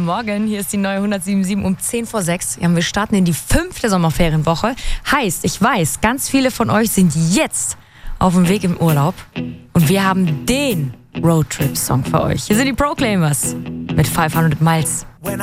Morgen. Hier ist die neue 107.7 um 10 vor 6. Ja, wir starten in die 5. Sommerferienwoche. Heißt, ich weiß, ganz viele von euch sind jetzt auf dem Weg im Urlaub. Und wir haben den Roadtrip-Song für euch. Hier sind die Proclaimers mit 500 Miles.